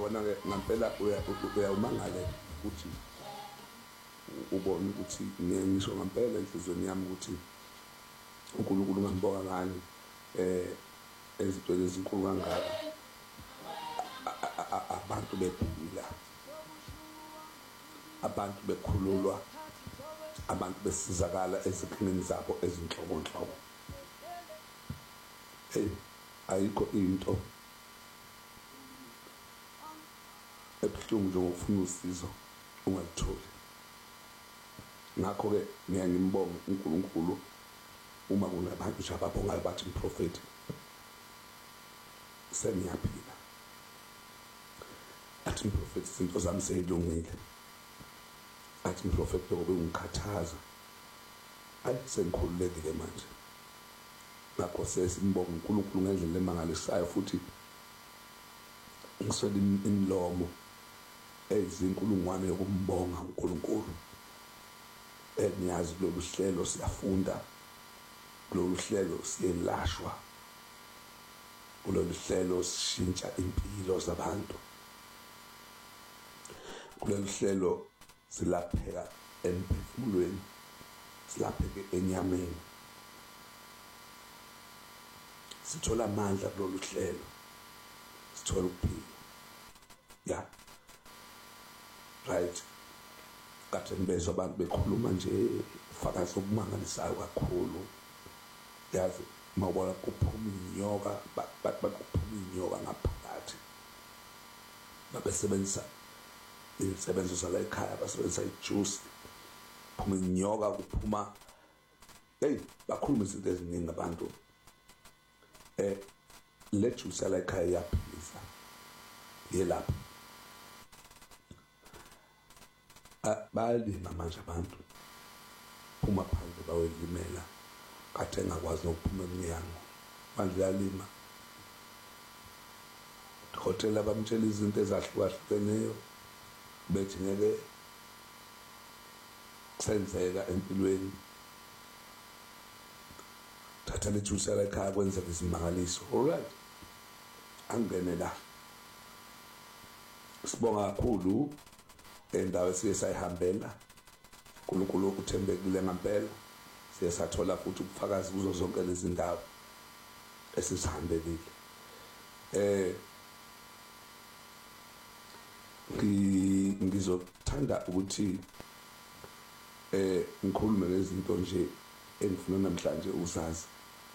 yabona-ke ngampela uyawumangale ukuthi ubone ukuthi ngisho ngampela enhliziyweni yami ukuthi uNkulunkulu ngambonga ngani ezintweni ezinkulu kangaka abantu bephila, abantu bekhululwa, abantu besizakala ezinkingeni zabo ezinhlobonhlobo. Ayikho into ebuhlungu njengokufuna usizo ungalitholi. Ngakho-ke ngimbonga uNkulunkulu uma kunabantu nje ababongayo bathi mprofethi sengiyaphila, athi mprofethi izinto zami seyilungile, athi mprofethi lokho bengikhathaza sengikhululekile manje. Ngakho simbonga uNkulunkulu ngendlela emangalisayo, futhi ngiswele imilomo ezinkulungwane yokumbonga uNkulunkulu. Niyazi kulolu hlelo siyafunda, kulolu hlelo siyelashwa, kulolu hlelo sishintsha impilo zabantu, kulolu hlelo silapheka emphefumulweni, silapheke enyameni, sithola amandla kulolu hlelo, sithola ukuphila. Right. Kade ngibezwa abantu bekhuluma nje ufakazi okumangalisayo kakhulu. Yazi mawubona kuphuma inyoka, bakuphuma inyoka ngaphakathi, babesebenzisa izisebenzo zala ekhaya, basebenzisa ijuice, kuphuma inyoka, kuphuma bakhuluma izinto eziningi abantu. Le juice yala ekhaya iyaphilisa, yelapha. Bayalima manje abantu, phuma phandle bayolimela, kade engakwazi nokuphuma emnyango, manje uyalima. Hotela bamtshela izinto ezahlukahlukeneyo, bethi ngeke kusenzeka empilweni. Thatha le juice yala ekhaya kwenzeka izimangaliso. Alright, angene la. Sibonga kakhulu endawo esiye sayihambela. uNkulunkulu uthembekile ngampela, siye sathola futhi ubufakazi kuzo zonke lezi ndawo esizihambelile. Ngizothanda ukuthi ngikhulume ngezinto nje engifuna namhlanje uzazi.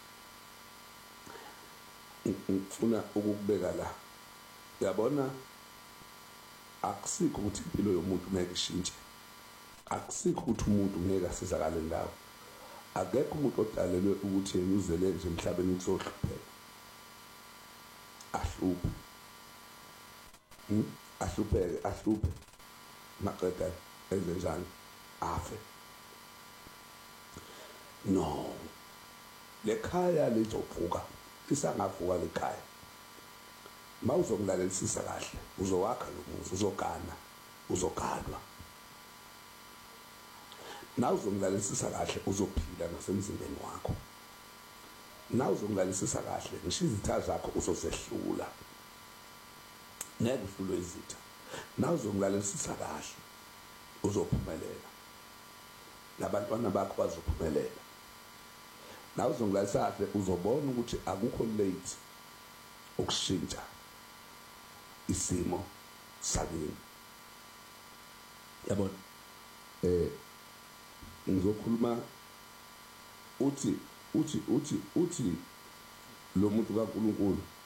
Ngifuna ukukubeka la. Uyabona, akusikho ukuthi impilo yomuntu ngeke ishintshe, akusikho ukuthi umuntu ngeke asizakale ndawo. Akekho umuntu odalelwe ukuthi uzele nje emhlabeni kuzohlupheka, ahluphe maqeda enze njani, afe. No, lekhaya lizovuka, lisangavuka lekhaya. Mawuzongilalelisisa kahle, uzowakha lo muzi, uzogana, uzogalwa. Nawuzongilalelisisa kahle, uzophila nasemzimbeni wakho. Nawuzongilalelisisa kahle, ngisho izitha zakho uzozehlula, ngeke uhlulwe izitha. Nawuzongilalelisisa kahle, uzophumelela, nabantwana bakho bazophumelela. Nawuzongilalelisisa kahle, uzobona ukuthi akukho late ukushintsha isimo sakini. Yabona, ngizokhuluma uthi lo muntu kaNkulunkulu